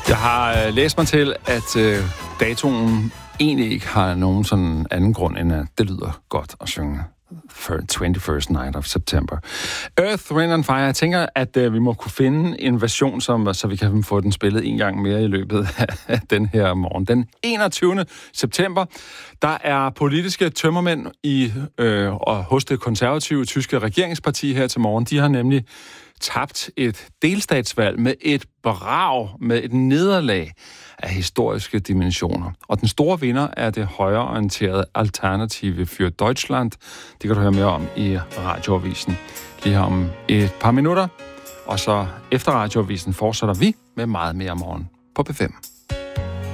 Jeg har læst mig til, at datoen egentlig ikke har nogen sådan anden grund, end at det lyder godt at synge 21st Night of September. Earth, Wind and Fire. Jeg tænker, at vi må kunne finde en version, så vi kan få den spillet en gang mere i løbet af den her morgen. Den 21. september, der er politiske tømmermænd hos det konservative tyske regeringsparti her til morgen. De har nemlig tabt et delstatsvalg med et brag, med et nederlag af historiske dimensioner. Og den store vinder er det højreorienterede Alternative für Deutschland. Det kan du høre mere om i Radioavisen lige om et par minutter. Og så efter Radioavisen fortsætter vi med meget mere morgen på P5.